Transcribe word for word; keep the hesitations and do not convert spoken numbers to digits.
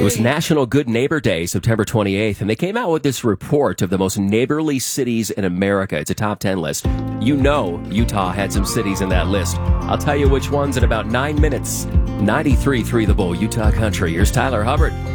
It was National Good Neighbor Day, September twenty-eighth, and they came out with this report of the most neighborly cities in America. It's a top ten list. You know Utah had some cities in that list. I'll tell you which ones in about nine minutes. ninety-three point three The Bull, Utah Country. Here's Tyler Hubbard.